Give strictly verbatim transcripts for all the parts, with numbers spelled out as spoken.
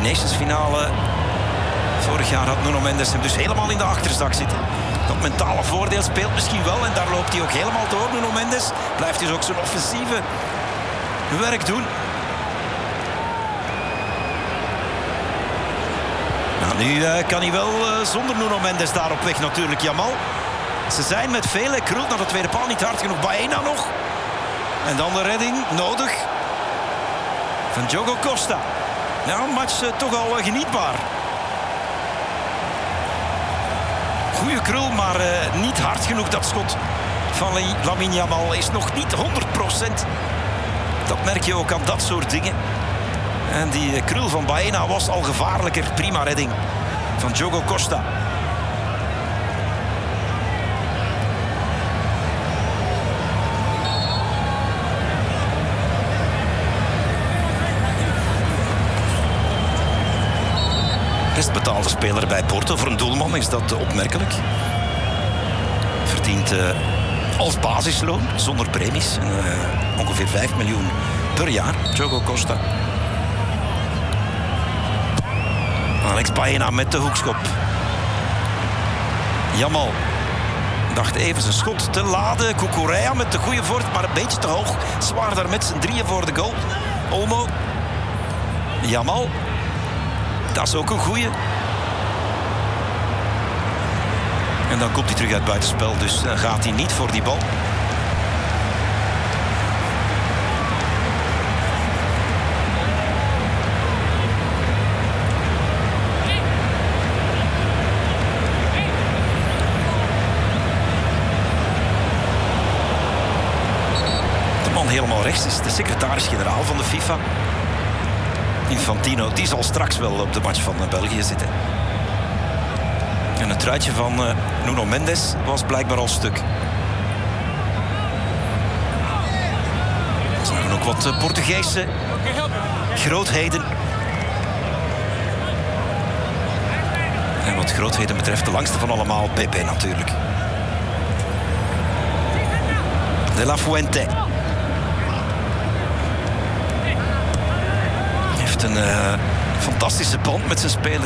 Nations finale vorig jaar had Nuno Mendes hem dus helemaal in de achterzak zitten. Dat mentale voordeel speelt misschien wel en daar loopt hij ook helemaal door. Nuno Mendes blijft dus ook zijn offensieve werk doen. Nou, nu uh, kan hij wel uh, zonder Nuno Mendes daar op weg natuurlijk, Jamal. Ze zijn met vele. Krul naar de tweede paal, niet hard genoeg. Baena nog. En dan de redding, nodig. Van Diogo Costa. Nou, een match uh, toch al uh, genietbaar. Goeie Krul, maar uh, niet hard genoeg. Dat schot van Lamine Yamal is nog niet honderd procent. Dat merk je ook aan dat soort dingen. En die uh, Krul van Baena was al gevaarlijker. Prima redding van Diogo Costa. Best betaalde speler bij Porto. Voor een doelman is dat opmerkelijk. Verdient uh, als basisloon, zonder premies, uh, ongeveer vijf miljoen per jaar. Diogo Costa. Alex Baena met de hoekschop. Yamal dacht even zijn schot te laden. Cucurella met de goede voort, maar een beetje te hoog. Zwaar daar met z'n drieën voor de goal. Olmo. Yamal. Dat is ook een goeie. En dan komt hij terug uit buitenspel, dus uh, gaat hij niet voor die bal. De man helemaal rechts is de secretaris-generaal van de FIFA. Infantino, die zal straks wel op de match van België zitten. En het truitje van uh, Nuno Mendes was blijkbaar al stuk. Er zijn ook wat uh, Portugese grootheden. En wat grootheden betreft de langste van allemaal, Pepe natuurlijk. De La Fuente. Een uh, fantastische band met zijn spelers.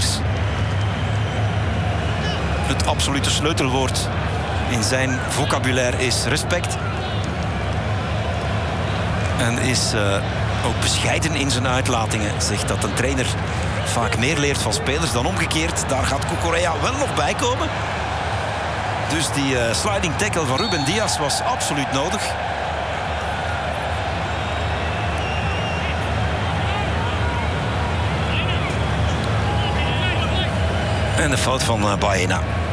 Het absolute sleutelwoord in zijn vocabulaire is respect. En is uh, ook bescheiden in zijn uitlatingen. Zegt dat een trainer vaak meer leert van spelers dan omgekeerd. Daar gaat Cucurella wel nog bij komen. Dus die uh, sliding tackle van Ruben Dias was absoluut nodig. En de fout van uh, Baena.